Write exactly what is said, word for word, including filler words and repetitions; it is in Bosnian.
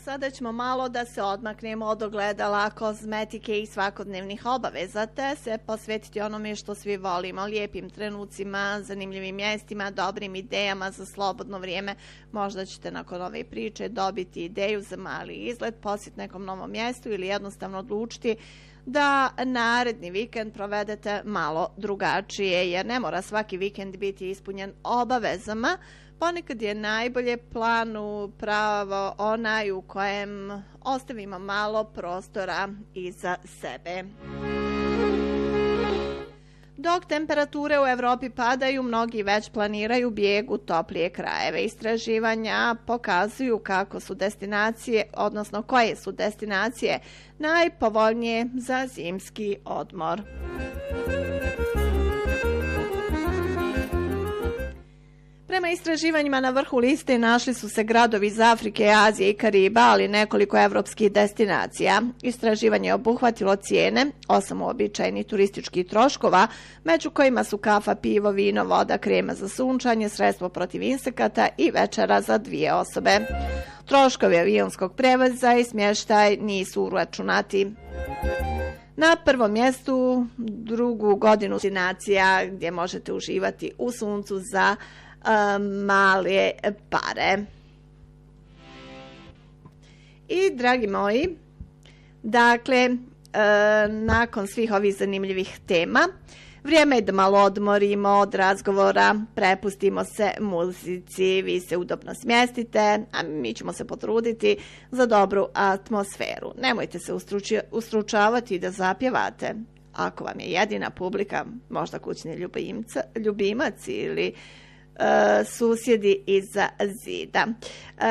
sada ćemo malo da se odmaknemo od ogledala, kozmetike i svakodnevnih obaveza, te se posvetiti onome što svi volimo, lijepim trenucima, zanimljivim mjestima, dobrim idejama za slobodno vrijeme. Možda ćete nakon ove priče dobiti ideju za mali izlet, posjet nekom novom mjestu ili jednostavno odlučiti da naredni vikend provedete malo drugačije, jer ne mora svaki vikend biti ispunjen obavezama. Ponekad je najbolje planu pravo onaj u kojem ostavimo malo prostora iza sebe. Dok temperature u Evropi padaju, mnogi već planiraju bijeg u toplije krajeve. Istraživanja pokazuju kako su destinacije, odnosno koje su destinacije najpovoljnije za zimski odmor. Prema istraživanjima na vrhu liste našli su se gradovi iz Afrike, Azije i Kariba, ali nekoliko evropskih destinacija. Istraživanje je obuhvatilo cijene, osam uobičajenih turističkih troškova, među kojima su kafa, pivo, vino, voda, krema za sunčanje, sredstvo protiv insekata i večera za dvije osobe. Troškovi avionskog prevoza i smještaj nisu uračunati. Na prvom mjestu drugu godinu destinacija gdje možete uživati u suncu za male pare. I dragi moji, dakle, nakon svih ovih zanimljivih tema, vrijeme je da malo odmorimo od razgovora, prepustimo se muzici, vi se udobno smjestite, a mi ćemo se potruditi za dobru atmosferu. Nemojte se ustruči, ustručavati da zapjevate. Ako vam je jedina publika, možda kućni ljubimca, ljubimac ili Uh, susjedi iza zida. Uh,